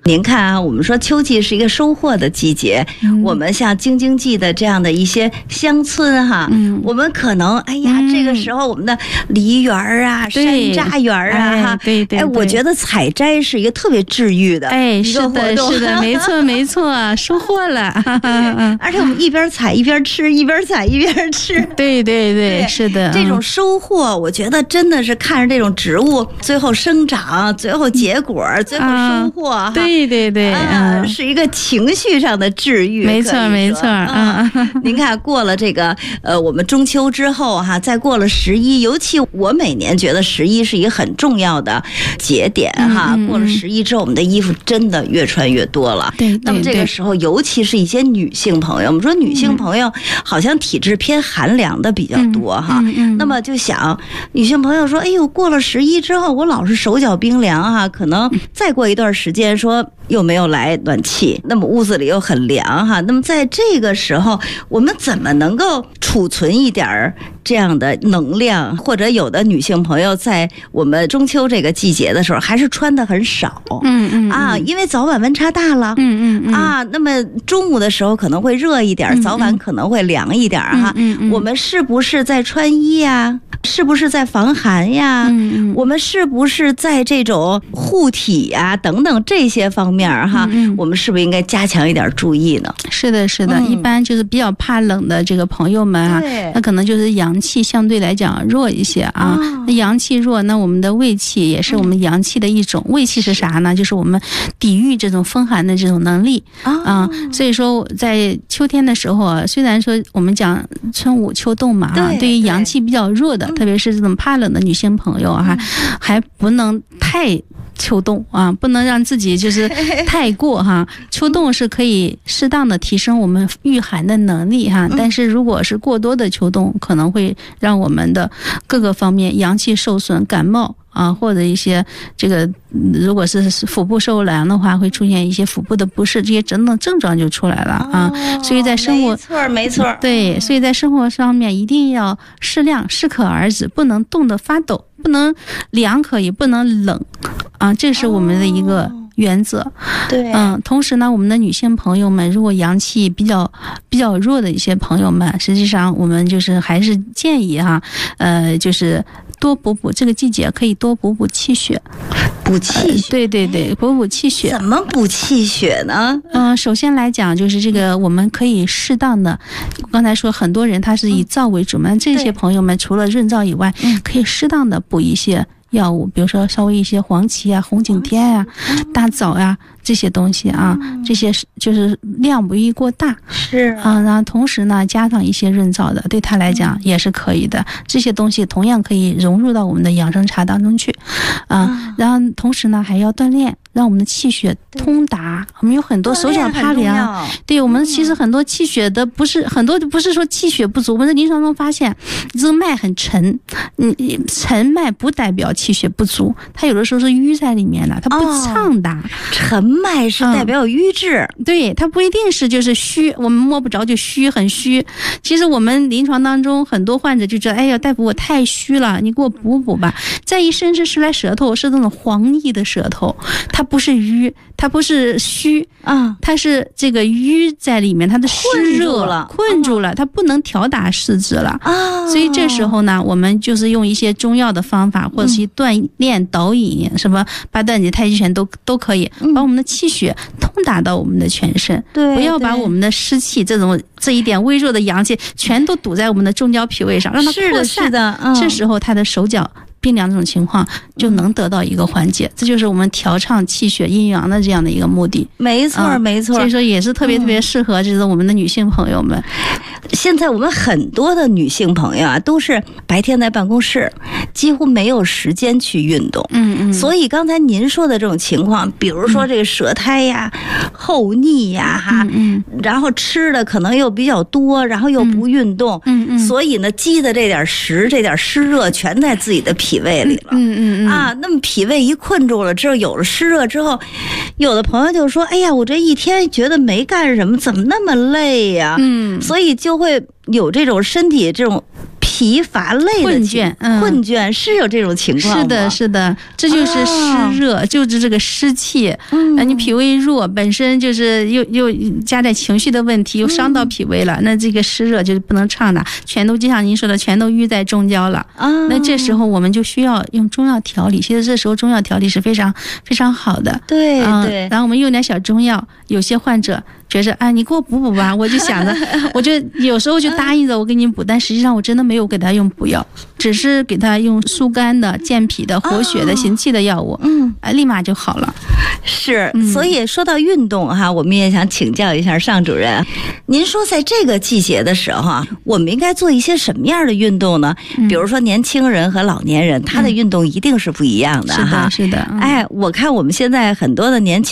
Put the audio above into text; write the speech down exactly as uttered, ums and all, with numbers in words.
您看啊，我们说秋季是一个收获的季节，嗯、我们像京津冀的这样的一些乡村哈，嗯、我们可能哎呀、嗯，这个时候我们的梨园啊、山楂园啊哈， 对对， 哎，我觉得采摘是一个特别治愈的， 哎，是的，是的，没错没错，收获了， 而且我们一边采一边吃，一边采一边吃， 对对对，是的， 这种收获，我觉得真的是看着这种植物最后生长，最后结果，最后收获， 啊、对。对对对， 啊，是一个情绪上的治愈， 没错没错啊。 您看，过了这个呃，我们中秋之后哈，再过了十一，尤其我每年觉得十一是一个很重要的节点哈。嗯嗯、过了十一之后，我们的衣服真的越穿越多了。 对，对那么这个时候，尤其是一些女性朋友，我们说女性朋友好像体质偏寒凉的比较多哈。嗯嗯嗯、那么就想，女性朋友说，哎呦，过了十一之后，我老是手脚冰凉哈，可能再过一段时间说。又没有来暖气，那么屋子里又很凉哈。那么在这个时候，我们怎么能够储存一点这样的能量？或者有的女性朋友在我们中秋这个季节的时候，还是穿的很少， 嗯嗯啊，因为早晚温差大了， 嗯嗯啊，那么中午的时候可能会热一点，早晚可能会凉一点哈。 嗯嗯， 我们是不是在穿衣呀？是不是在防寒呀？ 嗯嗯， 我们是不是在这种护体呀等等这些方面？面哈，嗯、我们是不是应该加强一点注意呢？ 是的，是的，嗯、一般就是比较怕冷的这个朋友们啊，那可能就是阳气相对来讲弱一些啊。哦、那阳气弱，那我们的胃气也是我们阳气的一种。嗯、胃气是啥呢？就是我们抵御这种风寒的这种能力、哦、啊。所以说，在秋天的时候啊，虽然说我们讲春捂秋冻嘛啊，对于阳气比较弱的，特别是这种怕冷的女性朋友哈、啊，嗯、还不能太。秋冻啊，不能让自己就是太过哈。秋冻是可以适当的提升我们御寒的能力哈，但是如果是过多的秋冻，可能会让我们的各个方面阳气受损，感冒啊，或者一些这个如果是腹部受凉的话，会出现一些腹部的不适，这些等等症状就出来了啊。哦、所以在生活没错没错， 对，所以在生活上面一定要适量，适可而止，不能冻得发抖，不能凉可以，不能冷啊，这是我们的一个原则。哦、 对， 嗯，同时呢，我们的女性朋友们，如果阳气比较比较弱的一些朋友们，实际上我们就是还是建议哈，呃，就是多补补，这个季节可以多补补气血。 补气血、呃， 对对对，补补气血。 怎么补气血呢？ 嗯、呃，首先来讲，就是这个我们可以适当的，刚才说很多人他是以燥为主嘛，嗯、这些朋友们除了润燥以外，可以适当的补一些药物，比如说稍微一些黄芪啊、红景天啊、大枣呀、啊、这些东西啊，嗯、这些就是量不宜过大， 是啊，然后同时呢加上一些润燥的，对他来讲也是可以的。这些东西同样可以融入到我们的养生茶当中去，啊，嗯、然后同时呢还要锻炼。让我们的气血通达，我们有很多手脚怕凉，对我们其实很多气血的不是很多不是说气血不足，我们在临床中发现这个脉很沉，嗯，沉脉不代表气血不足，它有的时候是淤在里面的，它不畅达。哦、 沉脉是代表瘀滞， 嗯、对，它不一定是就是虚，我们摸不着就虚很虚。其实我们临床当中很多患者就觉得，哎呀，大夫我太虚了，你给我补补吧。再一伸是十来舌头是那种黄腻的舌头，它不是瘀，它不是虚啊，它是这个瘀在里面，它的湿热了，困住了，它不能调达四肢了啊。所以这时候呢，我们就是用一些中药的方法，或者是锻炼导引，什么八段锦、太极拳都都可以，把我们的气血通达到我们的全身， 对， 不要把我们的湿气这种这一点微弱的阳气全都堵在我们的中焦脾胃上，让它扩散。 是的，嗯、 这时候他的手脚冰凉这种情况就能得到一个缓解，这就是我们调畅气血阴阳的这样的一个目的。 没错，嗯、没错。 所以说也是特别特别适合就是我们的女性朋友们。 现在我们很多的女性朋友啊，都是白天在办公室，几乎没有时间去运动。 嗯嗯。 所以刚才您说的这种情况，比如说这个舌苔呀、嗯、厚腻呀，哈， 嗯嗯， 然后吃的可能又比较多，然后又不运动， 嗯嗯， 所以呢，积的这点食、这点湿热全在自己的脾胃里了。 嗯嗯嗯。 啊，那么脾胃一困住了之后，有了湿热之后，有的朋友就说：“哎呀，我这一天觉得没干什么，怎么那么累呀？”嗯，所以就会有这种身体这种。脾疲乏累的困倦，嗯， 困倦是有这种情况吗？ 是的，是的，这就是湿热，哦、就是这个湿气。嗯，你脾胃弱，本身就是又又加点情绪的问题，又伤到脾胃了，嗯、那这个湿热就是不能畅达，全都就像您说的，全都淤在中焦了。啊、哦，那这时候我们就需要用中药调理。其实这时候中药调理是非常非常好的。 对对、 嗯，然后我们用点小中药，有些患者觉着哎，你给我补补吧，我就想着，我就有时候就答应着我给你补，但实际上我真的没有给他用补药，只是给他用疏肝的、健脾的、活血的、行气的药物，嗯，哎，立马就好了。 是，所以说到运动哈，我们也想请教一下尚主任，您说在这个季节的时候，我们应该做一些什么样的运动呢？比如说年轻人和老年人，他的运动一定是不一样的哈。 是的，是的。 哎，我看我们现在很多的年轻